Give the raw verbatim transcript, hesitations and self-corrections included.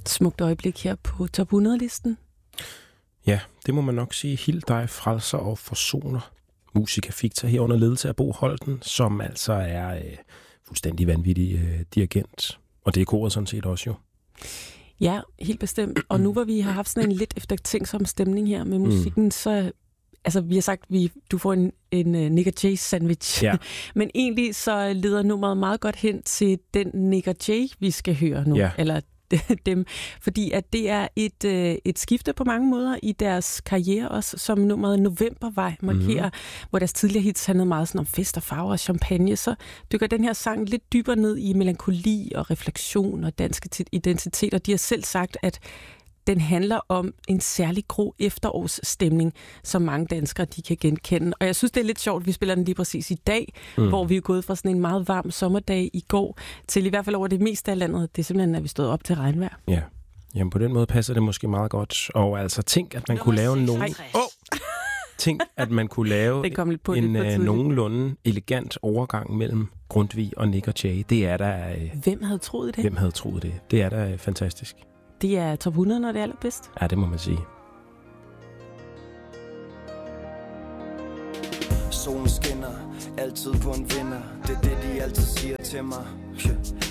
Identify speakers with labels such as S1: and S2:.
S1: Smukt øjeblik her på top hundrede-listen.
S2: Ja, det må man nok sige. Hild dig, frelser og forsoner. Musica Ficta her under ledelse af Bo Holten, som altså er øh, fuldstændig vanvittig øh, dirigent. Og det er koret sådan set også jo.
S1: Ja, helt bestemt. Og nu hvor vi har haft sådan en lidt eftertænksom stemning her med musikken, mm. så altså vi har sagt, vi du får en, en uh, Nick Jay sandwich.
S2: Ja.
S1: Men egentlig så leder nummeret meget godt hen til den Nick Jay, vi skal høre nu.
S2: Ja.
S1: Eller dem, fordi at det er et, øh, et skifte på mange måder i deres karriere også, som nummeret Novembervej markerer, mm-hmm. hvor deres tidligere hits handlede meget sådan om fest og farver og champagne, så dykker den her sang lidt dybere ned i melankoli og refleksion og dansk identitet, og de har selv sagt, at den handler om en særlig grå efterårsstemning, som mange danskere de kan genkende. Og jeg synes, det er lidt sjovt, vi spiller den lige præcis i dag, mm. hvor vi er gået fra sådan en meget varm sommerdag i går, til i hvert fald over det meste af landet. Det er simpelthen, at vi stod op til regnvejr.
S2: Ja, jamen på den måde passer det måske meget godt. Og altså tænk, at man kunne lave nogen... Oh! Tænk, at man kunne lave
S1: på
S2: en uh, nogenlunde elegant overgang mellem Grundtvig og Nick og Jay. Det er da... Uh,
S1: Hvem havde troet det?
S2: Hvem havde troet det? Det er da uh, fantastisk.
S1: Det er top hundrede, når det er allerbedst.
S2: Ja, det må man sige.
S3: Solen skinner, altid på en vinder. Det er det, de altid siger til mig.